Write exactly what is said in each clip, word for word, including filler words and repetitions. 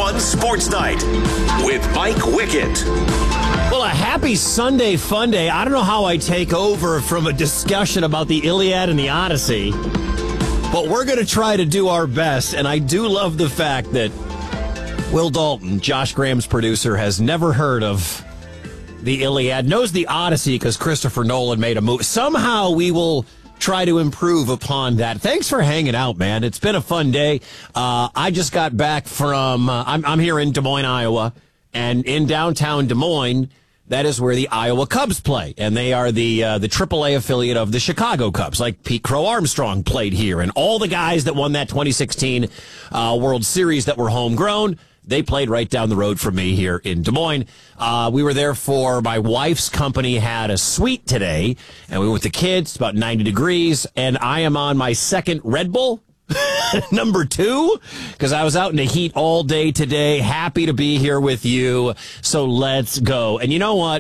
one Sports Night with Mike Wickett. Well, a happy Sunday fun day. I don't know how I take over from a discussion about the Iliad and the Odyssey, but we're going to try to do our best. And I do love the fact that Will Dalton, Josh Graham's producer, has never heard of the Iliad, knows the Odyssey because Christopher Nolan made a movie. Somehow we will try to improve upon that. Thanks for hanging out, man. It's been a fun day. Uh, I just got back from, uh, I'm, I'm here in Des Moines, Iowa, and in downtown Des Moines, that is where the Iowa Cubs play, and they are the uh, the triple A affiliate of the Chicago Cubs. Like Pete Crow Armstrong played here, and all the guys that won that twenty sixteen uh, World Series that were homegrown, they played right down the road from me here in Des Moines. Uh, we were there for my wife's company had a suite today, and we went with the kids. It's about ninety degrees, and I am on my second Red Bull. Number two, because I was out in the heat all day today. Happy to be here with you. So let's go. And you know what?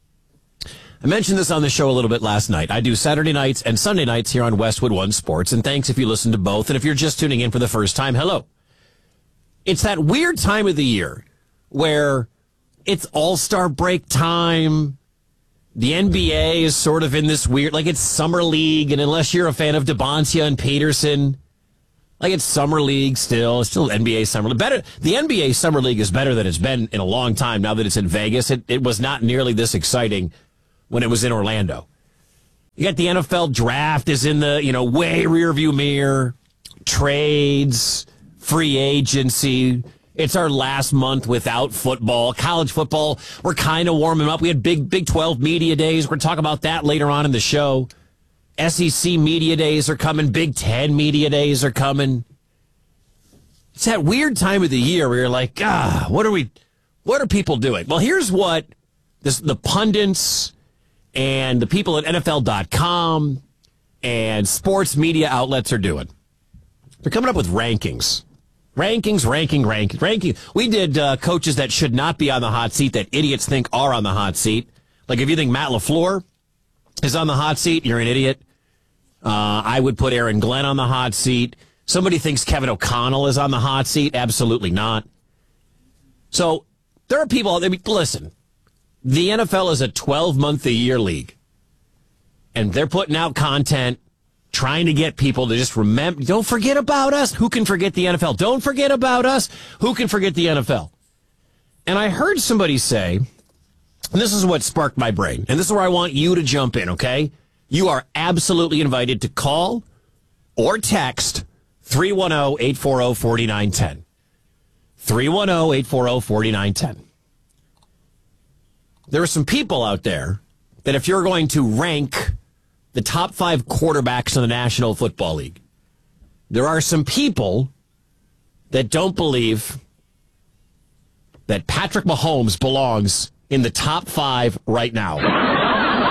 I mentioned this on the show a little bit last night. I do Saturday nights and Sunday nights here on Westwood One Sports. And thanks if you listen to both. And if you're just tuning in for the first time, hello. It's that weird time of the year where it's all-star break time. The N B A is sort of in this weird, like it's summer league. And unless you're a fan of DeBoncia and Peterson, like it's summer league still. It's still N B A summer league. Better, the N B A summer league is better than it's been in a long time now that it's in Vegas. It, it was not nearly this exciting when it was in Orlando. You got the N F L draft is in the, you know, way rear view mirror. Trades, free agency. It's our last month without football. College football, we're kind of warming up. We had big Big twelve media days. We're going to talk about that later on in the show. S E C media days are coming. Big Ten media days are coming. It's that weird time of the year where you're like, ah, what are we, what are people doing? Well, here's what this, the pundits and the people at N F L dot com and sports media outlets are doing. They're coming up with rankings. Rankings, ranking, ranking, ranking. We did uh, coaches that should not be on the hot seat that idiots think are on the hot seat. Like if you think Matt LaFleur is on the hot seat, you're an idiot. Uh, I would put Aaron Glenn on the hot seat. Somebody thinks Kevin O'Connell is on the hot seat. Absolutely not. So there are people, I mean, listen, the N F L is a twelve-month-a-year league. And they're putting out content, trying to get people to just remember, don't forget about us. Who can forget the N F L? Don't forget about us. Who can forget the N F L? And I heard somebody say, and this is what sparked my brain, and this is where I want you to jump in, okay? You are absolutely invited to call or text three one zero, eight four zero, four nine one zero. three one zero, eight four zero, four nine one zero. There are some people out there that if you're going to rank the top five quarterbacks in the National Football League, there are some people that don't believe that Patrick Mahomes belongs in the top five right now.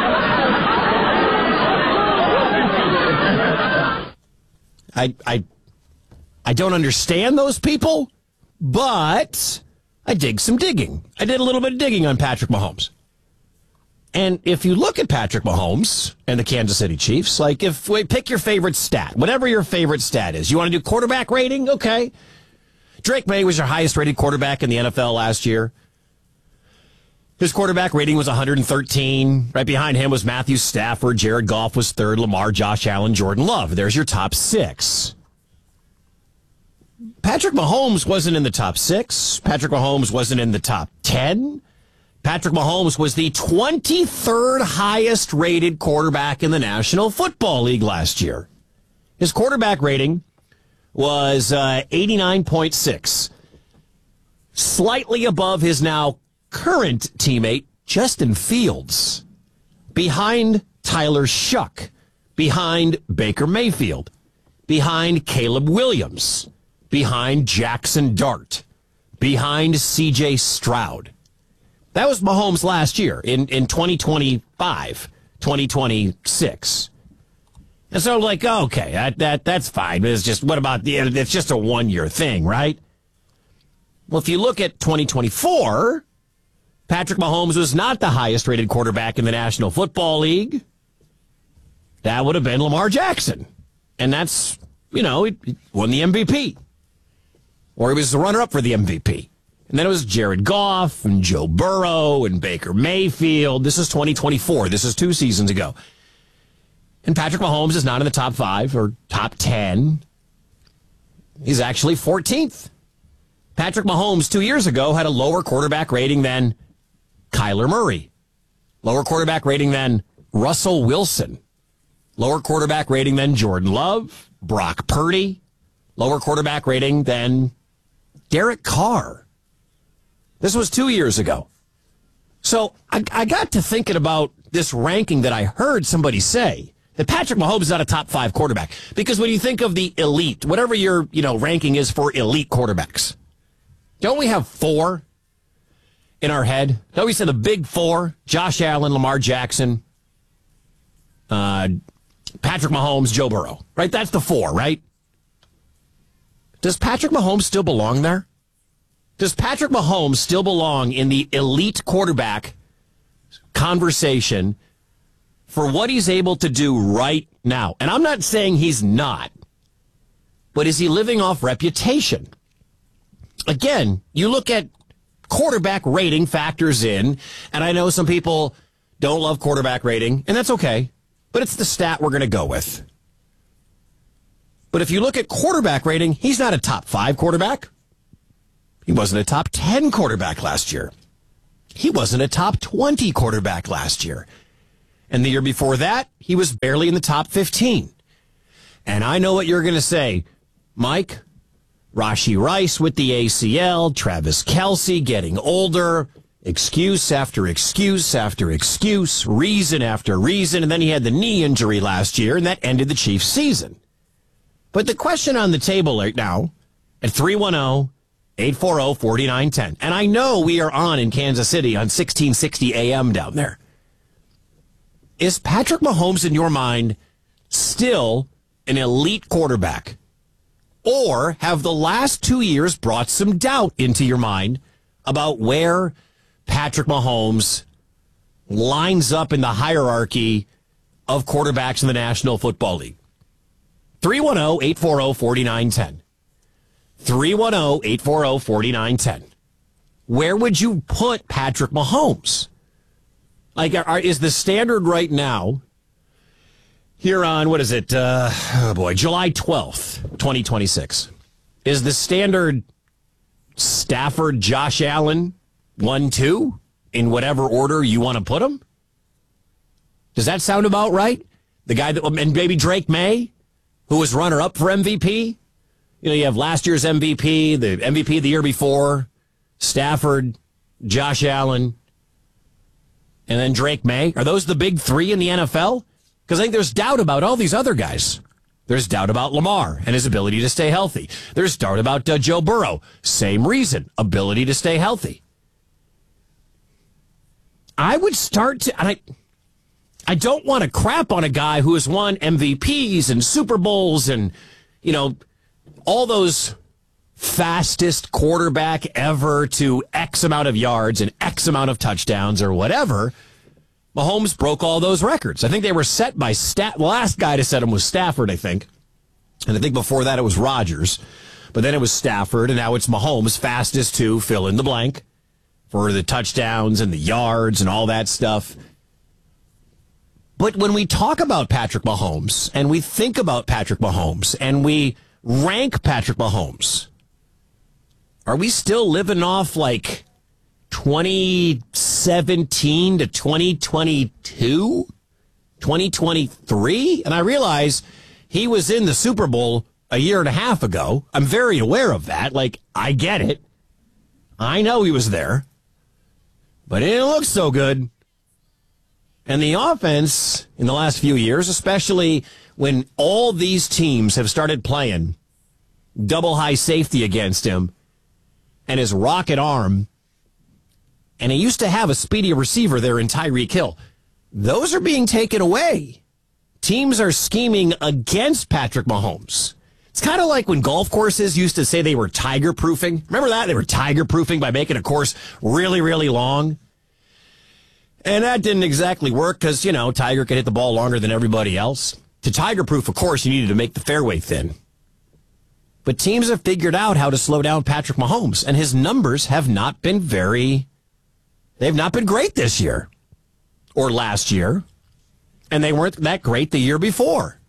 I, I, I don't understand those people, but I dig some digging. I did a little bit of digging on Patrick Mahomes. And if you look at Patrick Mahomes and the Kansas City Chiefs, like if we pick your favorite stat, whatever your favorite stat is, you want to do quarterback rating? Okay. Drake May was your highest rated quarterback in the N F L last year. His quarterback rating was one hundred thirteen. Right behind him was Matthew Stafford. Jared Goff was third. Lamar, Josh Allen, Jordan Love. There's your top six. Patrick Mahomes wasn't in the top six. Patrick Mahomes wasn't in the top ten. Patrick Mahomes was the twenty-third highest rated quarterback in the National Football League last year. His quarterback rating was uh, eighty-nine point six. Slightly above his now current teammate, Justin Fields. Behind Tyler Shuck. Behind Baker Mayfield. Behind Caleb Williams. Behind Jackson Dart. Behind C J Stroud. That was Mahomes last year in, in twenty twenty-five, twenty twenty-six. And so like, okay, that, that that's fine. It's just, what about the, it's just a one-year thing, right? Well, if you look at twenty twenty-four, Patrick Mahomes was not the highest rated quarterback in the National Football League. That would have been Lamar Jackson. And that's, you know, he won the M V P. Or he was the runner-up for the M V P. And then it was Jared Goff and Joe Burrow and Baker Mayfield. This is twenty twenty-four. This is two seasons ago. And Patrick Mahomes is not in the top five or top ten. He's actually fourteenth. Patrick Mahomes two years ago had a lower quarterback rating than Kyler Murray. Lower quarterback rating than Russell Wilson. Lower quarterback rating than Jordan Love, Brock Purdy. Lower quarterback rating than Derek Carr. This was two years ago. So I, I got to thinking about this ranking that I heard somebody say, that Patrick Mahomes is not a top five quarterback. Because when you think of the elite, whatever your you know ranking is for elite quarterbacks, don't we have four in our head? Don't we say the big four? Josh Allen, Lamar Jackson, uh, Patrick Mahomes, Joe Burrow. Right? That's the four, right? Does Patrick Mahomes still belong there? Does Patrick Mahomes still belong in the elite quarterback conversation for what he's able to do right now? And I'm not saying he's not, but is he living off reputation? Again, you look at quarterback rating factors in, and I know some people don't love quarterback rating, and that's okay, but it's the stat we're going to go with. But if you look at quarterback rating, he's not a top five quarterback. He wasn't a top ten quarterback last year. He wasn't a top twenty quarterback last year. And the year before that, he was barely in the top fifteen. And I know what you're going to say. Mike, Rashee Rice with the A C L, Travis Kelce getting older, excuse after excuse after excuse, reason after reason, and then he had the knee injury last year, and that ended the Chiefs' season. But the question on the table right now at three one zero, eight four zero, four nine one zero, and I know we are on in Kansas City on sixteen sixty A M down there. Is Patrick Mahomes, in your mind, still an elite quarterback? Or have the last two years brought some doubt into your mind about where Patrick Mahomes lines up in the hierarchy of quarterbacks in the National Football League? three one zero, eight four zero, four nine one zero. three one zero, eight four zero, four nine one zero. Where would you put Patrick Mahomes? Like, are, is the standard right now here on, what is it? Uh, oh boy, July twelfth, twenty twenty-six. Is the standard Stafford, Josh Allen, one, two, in whatever order you want to put them? Does that sound about right? The guy that, and maybe Drake May, who was runner-up for M V P? You know, you have last year's M V P, the M V P the year before, Stafford, Josh Allen, and then Drake May. Are those the big three in the N F L? Because I think there's doubt about all these other guys. There's doubt about Lamar and his ability to stay healthy. There's doubt about uh, Joe Burrow. Same reason, ability to stay healthy. I would start to, and I, I don't want to crap on a guy who has won M V Ps and Super Bowls and, you know, all those fastest quarterback ever to X amount of yards and X amount of touchdowns or whatever. Mahomes broke all those records. I think they were set by Stat. The last guy to set them was Stafford, I think. And I think before that it was Rodgers. But then it was Stafford, and now it's Mahomes, fastest to fill in the blank for the touchdowns and the yards and all that stuff. But when we talk about Patrick Mahomes, and we think about Patrick Mahomes, and we rank Patrick Mahomes, are we still living off like twenty seventeen to twenty twenty-two, twenty twenty-three? And I realize he was in the Super Bowl a year and a half ago. I'm very aware of that. Like, I get it. I know he was there. But it didn't look so good. And the offense in the last few years, especially when all these teams have started playing double high safety against him and his rocket arm, and he used to have a speedy receiver there in Tyreek Hill, those are being taken away. Teams are scheming against Patrick Mahomes. It's kind of like when golf courses used to say they were tiger-proofing. Remember that? They were tiger-proofing by making a course really, really long. And that didn't exactly work because, you know, Tiger could hit the ball longer than everybody else. To tiger-proof a course, you needed to make the fairway thin. But teams have figured out how to slow down Patrick Mahomes, and his numbers have not been very, they've not been great this year or last year, and they weren't that great the year before.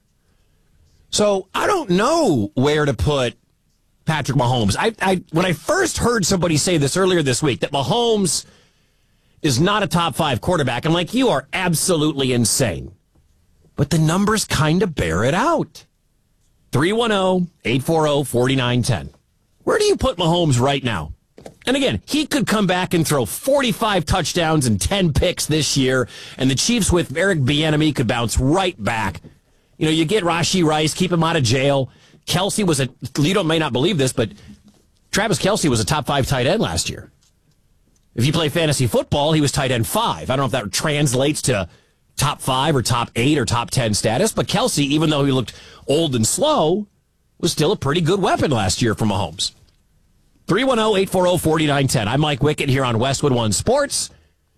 So I don't know where to put Patrick Mahomes. I, I when I first heard somebody say this earlier this week, that Mahomes is not a top five quarterback, I'm like, you are absolutely insane. But the numbers kind of bear it out. three one zero, eight four zero, four nine one zero. Where do you put Mahomes right now? And again, he could come back and throw forty-five touchdowns and ten picks this year, and the Chiefs with Eric Bieniemy could bounce right back. You know, you get Rashee Rice, keep him out of jail. Kelsey was a, you don't may not believe this, but Travis Kelsey was a top five tight end last year. If you play fantasy football, he was tight end five. I don't know if that translates to top five or top eight or top ten status, but Kelsey, even though he looked old and slow, was still a pretty good weapon last year for Mahomes. three one zero, eight four zero, four nine one zero. I'm Mike Wickett here on Westwood One Sports.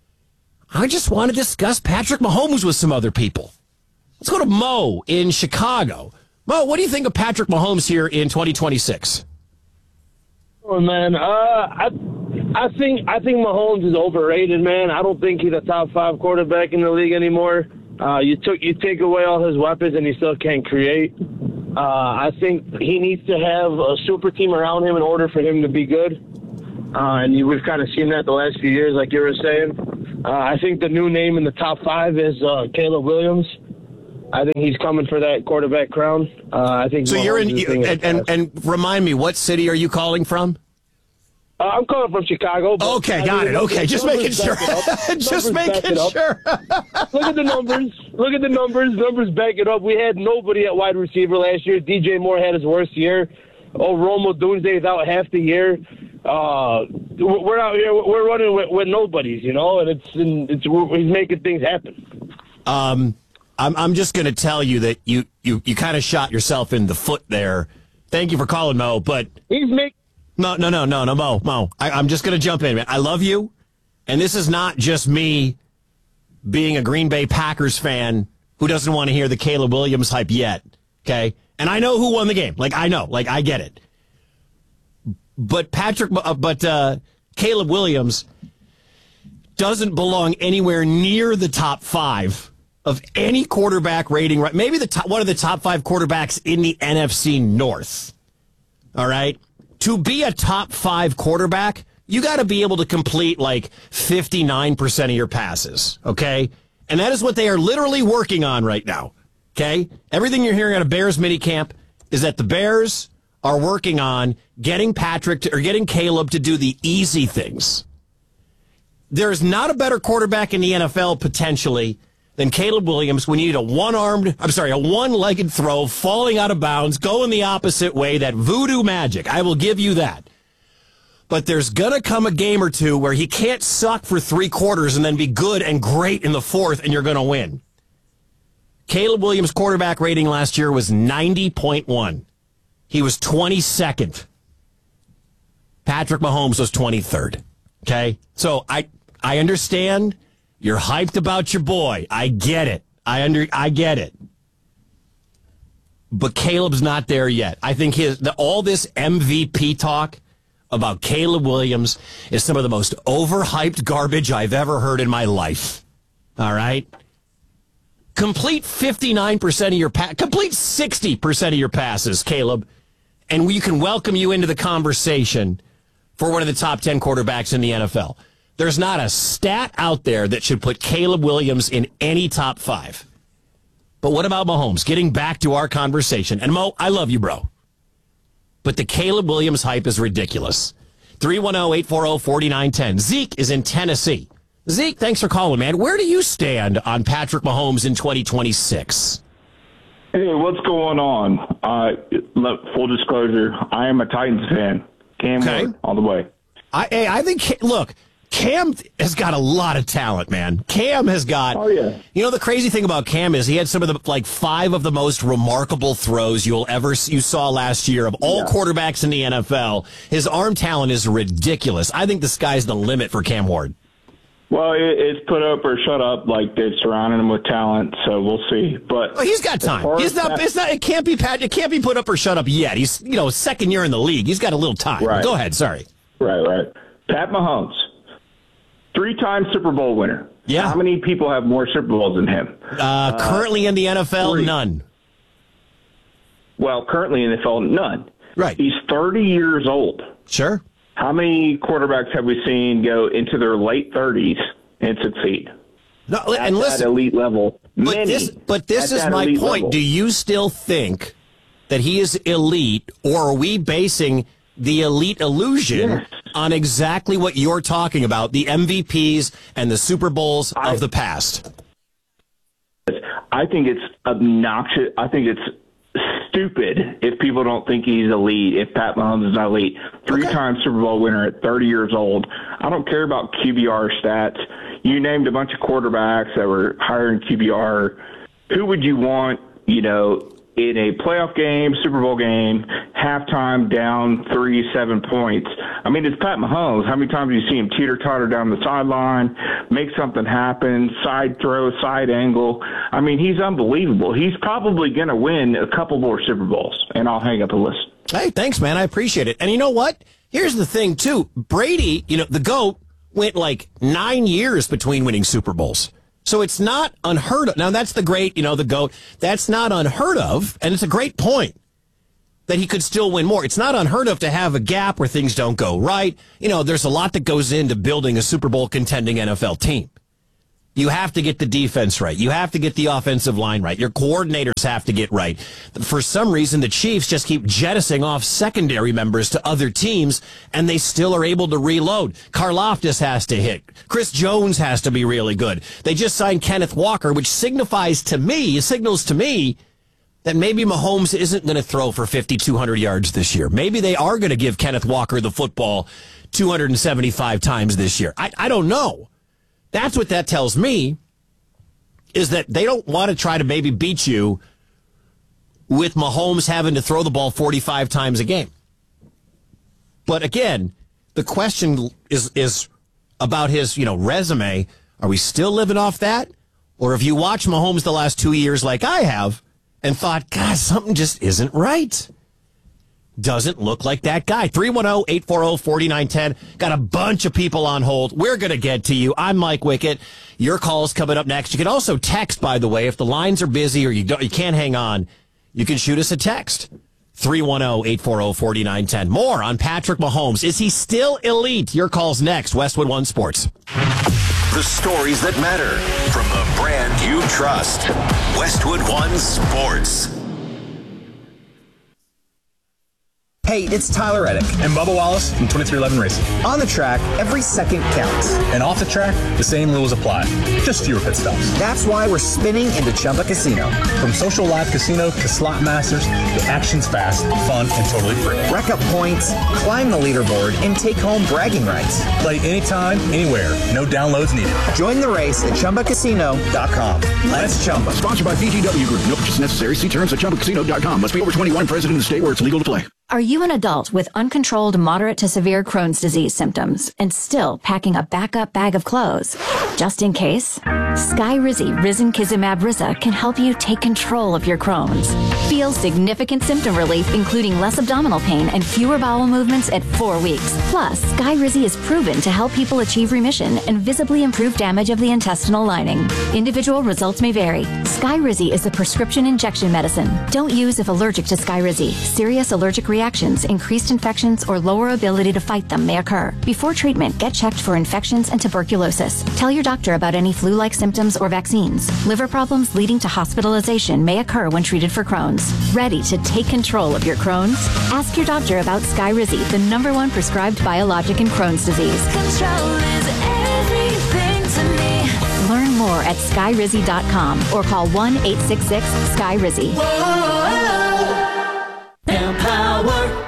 I just want to discuss Patrick Mahomes with some other people. Let's go to Mo in Chicago. Mo, what do you think of Patrick Mahomes here in twenty twenty-six? Oh, man, uh, I I think I think Mahomes is overrated, man. I don't think he's a top five quarterback in the league anymore. Uh, you took you take away all his weapons, and he still can't create. Uh, I think he needs to have a super team around him in order for him to be good. Uh, and you, we've kind of seen that the last few years, like you were saying. Uh, I think the new name in the top five is uh, Caleb Williams. I think he's coming for that quarterback crown. Uh, I think. So Mahomes you're in, is you, and, and and remind me, what city are you calling from? Uh, I'm calling from Chicago. But Okay, I got mean, it. Okay, just making sure. Just making sure. Look at the numbers. Look at the numbers. Numbers back it up. We had nobody at wide receiver last year. D J Moore had his worst year. Oh, Romo Doomsday is out half the year. Uh, we're out here. We're running with, with nobodies, you know, and it's and it's he's making things happen. Um. I'm I'm just going to tell you that you, you, you kind of shot yourself in the foot there. Thank you for calling, Mo, but... He's making... No, no, no, no, no, Mo, Mo. I, I'm just going to jump in, man. I love you, and this is not just me being a Green Bay Packers fan who doesn't want to hear the Caleb Williams hype yet, okay? And I know who won the game. Like, I know. Like, I get it. But Patrick... Uh, but uh, Caleb Williams doesn't belong anywhere near the top five of any quarterback rating, right? Maybe the top, one of the top five quarterbacks in the N F C North. All right? To be a top five quarterback, you got to be able to complete like fifty-nine percent of your passes, okay? And that is what they are literally working on right now, okay? Everything you're hearing out of Bears minicamp is that the Bears are working on getting Patrick to, or getting Caleb to do the easy things. There's not a better quarterback in the N F L potentially than Caleb Williams when you need a one-armed, I'm sorry, a one-legged throw, falling out of bounds, going the opposite way, that voodoo magic. I will give you that. But there's going to come a game or two where he can't suck for three quarters and then be good and great in the fourth, and you're going to win. Caleb Williams' quarterback rating last year was ninety point one. He was twenty-second. Patrick Mahomes was twenty-third. Okay? So I I understand. You're hyped about your boy. I get it. I under. I get it. But Caleb's not there yet. I think his the, all this M V P talk about Caleb Williams is some of the most overhyped garbage I've ever heard in my life. All right? Complete fifty-nine percent of your pa- complete sixty percent of your passes, Caleb, and we can welcome you into the conversation for one of the top ten quarterbacks in the N F L. There's not a stat out there that should put Caleb Williams in any top five. But what about Mahomes? Getting back to our conversation. And Mo, I love you, bro. But the Caleb Williams hype is ridiculous. three one zero, eight four zero, four nine one zero. Zeke is in Tennessee. Zeke, thanks for calling, man. Where do you stand on Patrick Mahomes in twenty twenty-six? Hey, what's going on? Uh, full disclosure, I am a Titans fan. Cam Okay. Ward, all the way. I, hey, I think, look, Cam has got a lot of talent, man. Cam has got, Oh, yeah. You know, the crazy thing about Cam is he had some of the, like, five of the most remarkable throws you'll ever, you saw last year of all Yeah. quarterbacks in the N F L. His arm talent is ridiculous. I think the sky's the limit for Cam Ward. Well, it, it's put up or shut up. Like they've surrounded him with talent, so we'll see. But oh, he's got time. He's not. Pat, it's not. It can't be. Pat. It can't be put up or shut up yet. He's you know second year in the league. He's got a little time. Right. Go ahead. Sorry. Right. Right. Pat Mahomes, three-time Super Bowl winner. Yeah. How many people have more Super Bowls than him? Uh, uh, currently in the N F L, three. none. Well, currently in the N F L, none. Right. He's thirty years old. Sure. How many quarterbacks have we seen go into their late thirties and succeed? No, at and listen, that elite level. But Many this, but this is my point. Level. Do you still think that he is elite, or are we basing the elite illusion yes. on exactly what you're talking about, the M V Ps and the Super Bowls I, of the past? I think it's obnoxious. I think it's stupid if people don't think he's elite, if Pat Mahomes is not elite. Three-time okay. Super Bowl winner at thirty years old. I don't care about Q B R stats. You named a bunch of quarterbacks that were higher in Q B R. Who would you want, you know, in a playoff game, Super Bowl game, halftime down three, seven points? I mean, it's Pat Mahomes. How many times do you see him teeter-totter down the sideline, make something happen, side throw, side angle? I mean, he's unbelievable. He's probably going to win a couple more Super Bowls, and I'll hang up a list. Hey, thanks, man. I appreciate it. And you know what? Here's the thing, too. Brady, you know, the GOAT, went like nine years between winning Super Bowls. So it's not unheard of. Now, that's the great, you know, the GOAT. That's not unheard of, and it's a great point that he could still win more. It's not unheard of to have a gap where things don't go right. You know, there's a lot that goes into building a Super Bowl contending N F L team. You have to get the defense right. You have to get the offensive line right. Your coordinators have to get right. For some reason, the Chiefs just keep jettisoning off secondary members to other teams, and they still are able to reload. Karlaftis has to hit. Chris Jones has to be really good. They just signed Kenneth Walker, which signifies to me, signals to me, that maybe Mahomes isn't going to throw for fifty, two hundred yards this year. Maybe they are going to give Kenneth Walker the football two hundred seventy-five times this year. I, I don't know. That's what that tells me, is that they don't want to try to maybe beat you with Mahomes having to throw the ball forty-five times a game. But again, the question is is about his, you know, resume. Are we still living off that? Or have you watched Mahomes the last two years like I have and thought, God, something just isn't right? Doesn't look like that guy. three one zero, eight four zero, four nine one zero. Got a bunch of people on hold. We're going to get to you. I'm Mike Wickett. Your call's coming up next. You can also text, by the way. If the lines are busy or you don't, you can't hang on, you can shoot us a text. three one zero, eight four zero, four nine one zero. More on Patrick Mahomes. Is he still elite? Your call's next. Westwood One Sports. The stories that matter from the brand you trust. Westwood One Sports. Hey, it's Tyler Reddick. And Bubba Wallace from twenty-three eleven Racing. On the track, every second counts. And off the track, the same rules apply. Just fewer pit stops. That's why we're spinning into Chumba Casino. From social live casino to slot masters, the action's fast, fun, and totally free. Rack up points, climb the leaderboard, and take home bragging rights. Play anytime, anywhere. No downloads needed. Join the race at Chumba Casino dot com. Let's Chumba. Sponsored by B G W Group. No purchase necessary. See terms at Chumba Casino dot com. Must be over twenty-one, present in the state where it's legal to play. Are you an adult with uncontrolled moderate to severe Crohn's disease symptoms and still packing a backup bag of clothes? Just in case, Skyrizi Risankizumab Riza can help you take control of your Crohn's. Feel significant symptom relief, including less abdominal pain and fewer bowel movements at four weeks. Plus, Skyrizi is proven to help people achieve remission and visibly improve damage of the intestinal lining. Individual results may vary. Skyrizi is a prescription injection medicine. Don't use if allergic to Skyrizi. Serious allergic reactions, increased infections, or lower ability to fight them may occur. Before treatment, get checked for infections and tuberculosis. Tell your doctor about any flu-like symptoms or vaccines. Liver problems leading to hospitalization may occur when treated for Crohn's. Ready to take control of your Crohn's? Ask your doctor about Skyrizi, the number one prescribed biologic in Crohn's disease. Control is everything to me. Learn more at Skyrizi dot com or call one eight six six, S K Y R I Z Y. Empower.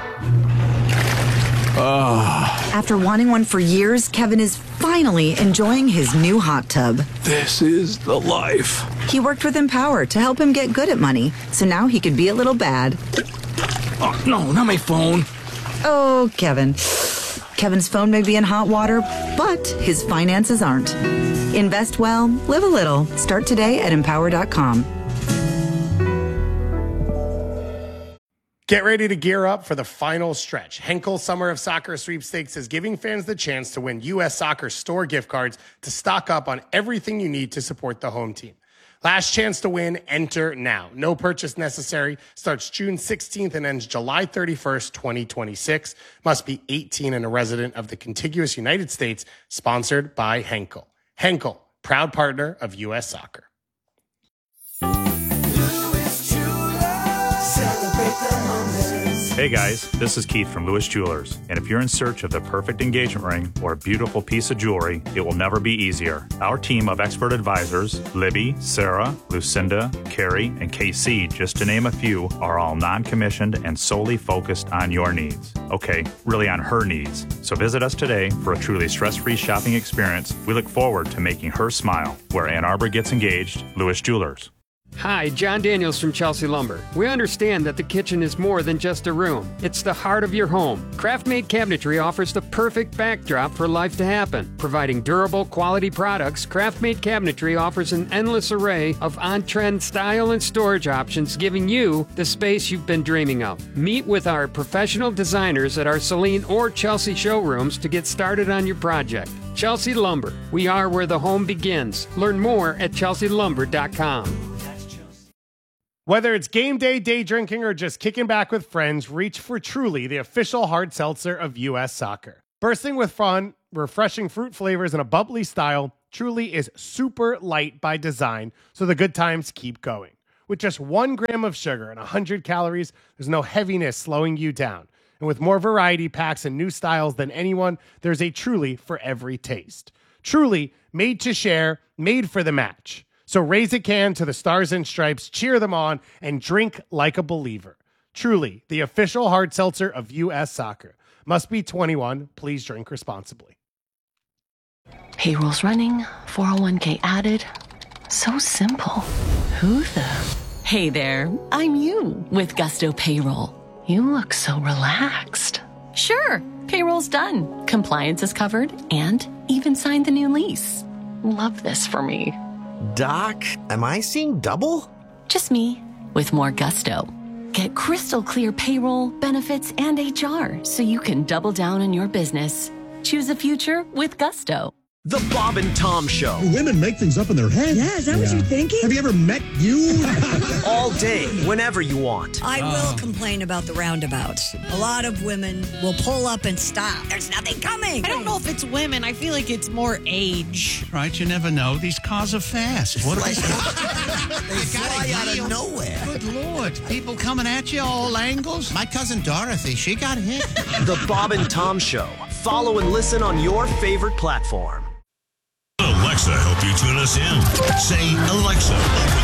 Oh. After wanting one for years, Kevin is finally enjoying his new hot tub. This is the life. He worked with Empower to help him get good at money, so now he could be a little bad. Oh, no, not my phone. Oh, Kevin. Kevin's phone may be in hot water, but his finances aren't. Invest well, live a little. Start today at empower dot com. Get ready to gear up for the final stretch. Henkel Summer of Soccer Sweepstakes is giving fans the chance to win U S Soccer store gift cards to stock up on everything you need to support the home team. Last chance to win, enter now. No purchase necessary. Starts June sixteenth and ends July thirty-first, twenty twenty-six. Must be eighteen and a resident of the contiguous United States. Sponsored by Henkel. Henkel, proud partner of U S Soccer. Hey guys, this is Keith from Lewis Jewelers, and if you're in search of the perfect engagement ring or a beautiful piece of jewelry, it will never be easier. Our team of expert advisors, Libby, Sarah, Lucinda, Carrie, and K C, just to name a few, are all non-commissioned and solely focused on your needs. Okay, really on her needs. So visit us today for a truly stress-free shopping experience. We look forward to making her smile. Where Ann Arbor gets engaged, Lewis Jewelers. Hi, John Daniels from Chelsea Lumber. We understand that the kitchen is more than just a room. It's the heart of your home. Craft-made cabinetry offers the perfect backdrop for life to happen. Providing durable, quality products, Craft-made cabinetry offers an endless array of on-trend style and storage options, giving you the space you've been dreaming of. Meet with our professional designers at our Celine or Chelsea showrooms to get started on your project. Chelsea Lumber. We are where the home begins. Learn more at chelsea lumber dot com. Whether it's game day, day drinking, or just kicking back with friends, reach for Truly, the official hard seltzer of U S Soccer. Bursting with fun, refreshing fruit flavors, and a bubbly style, Truly is super light by design, so the good times keep going. With just one gram of sugar and one hundred calories, there's no heaviness slowing you down. And with more variety packs and new styles than anyone, there's a Truly for every taste. Truly, made to share, made for the match. So raise a can to the Stars and Stripes, cheer them on, and drink like a believer. Truly, the official hard seltzer of U S Soccer. Must be twenty-one. Please drink responsibly. Payroll's running, four oh one k added. So simple. Who the? Hey there, I'm you with Gusto Payroll. You look so relaxed. Sure, payroll's done. Compliance is covered and even signed the new lease. Love this for me. Doc, am I seeing double? Just me, with more gusto. Get crystal clear payroll, benefits, and H R so you can double down on your business. Choose a future with gusto. The Bob and Tom Show. Women make things up in their head. Yeah, is that yeah. what you're thinking? Have you ever met you? All day, whenever you want. I uh. will complain about the roundabouts. A lot of women will pull up and stop. There's nothing coming. I don't know if it's women. I feel like it's more age. Right, you never know. These cars are fast. What are they? They fly out of nowhere. Good Lord. People coming at you all angles. My cousin Dorothy, she got hit. The Bob and Tom Show. Follow and listen on your favorite platform. Alexa, help you tune us in. Say, Alexa, open